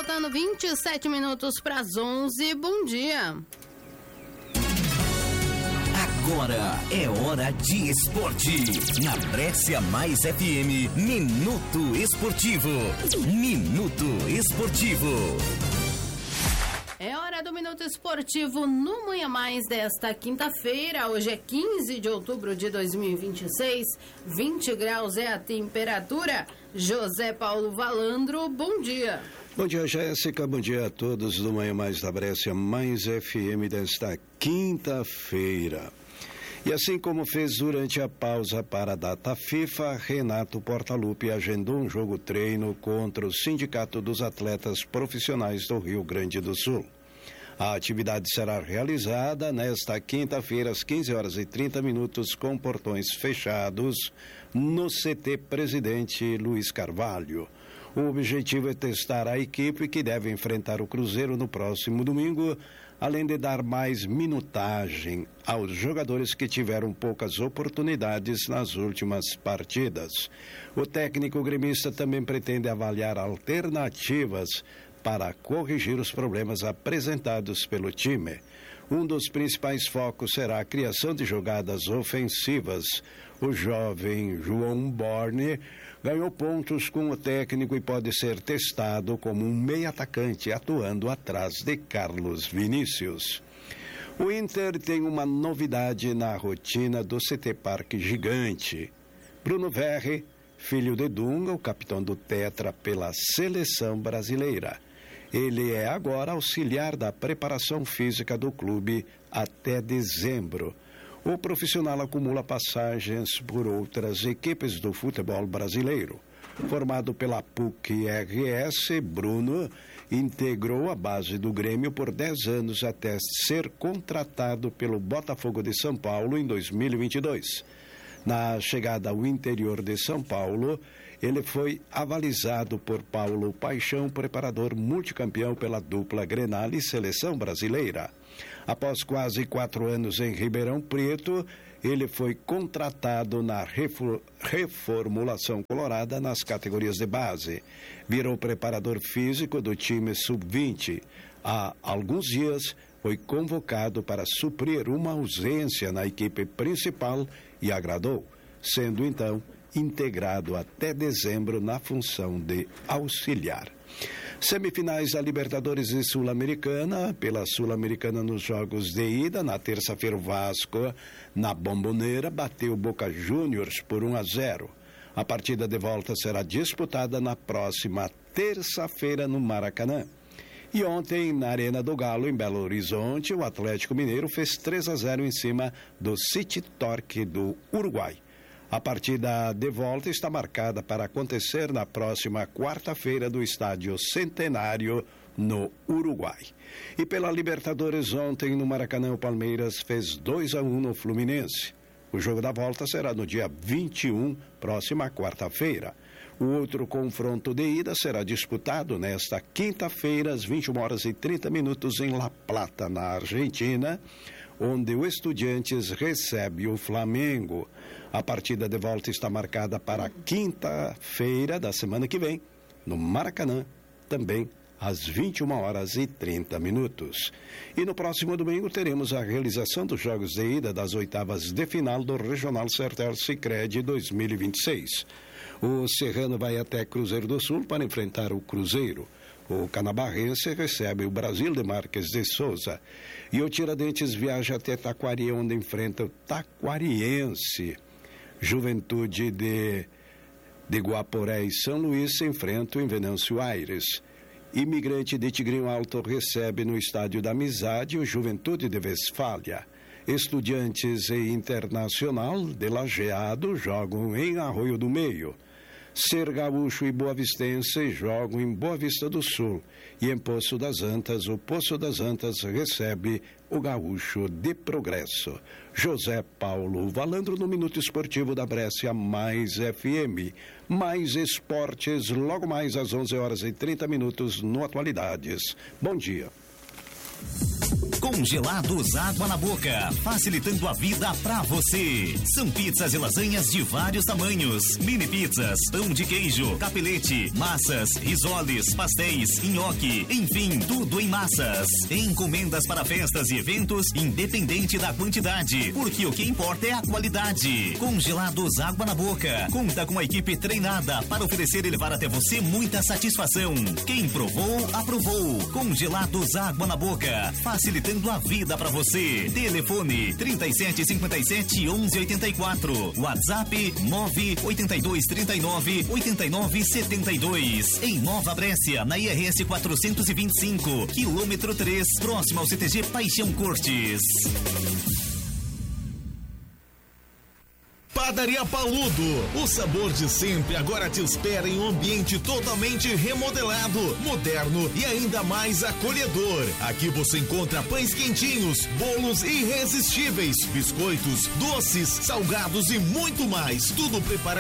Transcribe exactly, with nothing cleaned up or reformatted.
faltando vinte e sete minutos para as onze. Bom dia. Agora é hora de esporte. Na Brescia Mais F M, Minuto Esportivo. Minuto Esportivo. É hora do Minuto Esportivo no Manhã Mais desta quinta-feira. Hoje é quinze de outubro de dois mil e vinte e seis. vinte graus é a temperatura. José Paulo Valandro, bom dia. Bom dia, Jéssica. Bom dia a todos do Manhã Mais da Brescia Mais F M desta quinta-feira. E assim como fez durante a pausa para a data FIFA, Renato Portaluppi agendou um jogo treino contra o Sindicato dos Atletas Profissionais do Rio Grande do Sul. A atividade será realizada nesta quinta-feira às quinze horas e trinta minutos com portões fechados no C T Presidente Luiz Carvalho. O objetivo é testar a equipe que deve enfrentar o Cruzeiro no próximo domingo, além de dar mais minutagem aos jogadores que tiveram poucas oportunidades nas últimas partidas. O técnico gremista também pretende avaliar alternativas para corrigir os problemas apresentados pelo time. Um dos principais focos será a criação de jogadas ofensivas. O jovem João Borne ganhou pontos com o técnico e pode ser testado como um meio atacante, atuando atrás de Carlos Vinícius. O Inter tem uma novidade na rotina do C T Parque Gigante. Bruno Verri, filho de Dunga, o capitão do Tetra pela seleção brasileira. Ele é agora auxiliar da preparação física do clube até dezembro. O profissional acumula passagens por outras equipes do futebol brasileiro. Formado pela P U C R S, Bruno integrou a base do Grêmio por dez anos até ser contratado pelo Botafogo de São Paulo em dois mil e vinte e dois. Na chegada ao interior de São Paulo, ele foi avalizado por Paulo Paixão, preparador multicampeão pela dupla Grenal e seleção brasileira. Após quase quatro anos em Ribeirão Preto, ele foi contratado na refor- reformulação colorada nas categorias de base. Virou preparador físico do time sub vinte. Há alguns dias foi convocado para suprir uma ausência na equipe principal e agradou, sendo então integrado até dezembro na função de auxiliar. Semifinais da Libertadores e Sul-Americana. Pela Sul-Americana nos jogos de ida, na terça-feira o Vasco, na Bombonera, bateu o Boca Juniors por um a zero. A partida de volta será disputada na próxima terça-feira no Maracanã. E ontem, na Arena do Galo, em Belo Horizonte, o Atlético Mineiro fez três a zero em cima do City Torque do Uruguai. A partida de volta está marcada para acontecer na próxima quarta-feira do Estádio Centenário, no Uruguai. E pela Libertadores, ontem no Maracanã, o Palmeiras fez dois a um no Fluminense. O jogo da volta será no dia vinte e um, próxima quarta-feira. O outro confronto de ida será disputado nesta quinta-feira, às vinte e uma horas e trinta minutos, em La Plata, na Argentina, onde o Estudiantes recebe o Flamengo. A partida de volta está marcada para quinta-feira da semana que vem, no Maracanã, também às vinte e uma horas e trinta minutos. E no próximo domingo teremos a realização dos jogos de ida das oitavas de final do Regional Sertel Sicredi dois mil e vinte e seis. O Serrano vai até Cruzeiro do Sul para enfrentar o Cruzeiro. O Canabarrense recebe o Brasil de Marques de Souza. E o Tiradentes viaja até Taquari, onde enfrenta o Taquariense. Juventude de, de Guaporé e São Luís se enfrentam em Venâncio Aires. Imigrante de Tigrinho Alto recebe no Estádio da Amizade o Juventude de Westfália. Estudiantes e Internacional de Lajeado jogam em Arroio do Meio. Ser Gaúcho e Boavistense jogam em Boa Vista do Sul. E em Poço das Antas, o Poço das Antas recebe o Gaúcho de Progresso. José Paulo Valandro no Minuto Esportivo da Brescia Mais F M. Mais esportes, logo mais às onze horas e trinta minutos no Atualidades. Bom dia. Congelados Água na Boca, facilitando a vida pra você. São pizzas e lasanhas de vários tamanhos, mini pizzas, pão de queijo, capelete, massas, risoles, pastéis, nhoque, enfim, tudo em massas. Encomendas para festas e eventos, independente da quantidade, porque o que importa é a qualidade. Congelados Água na Boca, conta com uma equipe treinada para oferecer e levar até você muita satisfação. Quem provou, aprovou. Congelados Água na Boca, facilitando a vida para você. Telefone trinta e sete, cinquenta e sete, onze, oitenta e quatro. WhatsApp nove oito dois, trinta e nove, oitenta e nove, setenta e dois. Em Nova Brécia, na I R S quatrocentos e vinte e cinco, quilômetro três, próximo ao C T G Paixão Cortes. Padaria Paludo, o sabor de sempre agora te espera em um ambiente totalmente remodelado, moderno e ainda mais acolhedor. Aqui você encontra pães quentinhos, bolos irresistíveis, biscoitos, doces, salgados e muito mais. Tudo preparado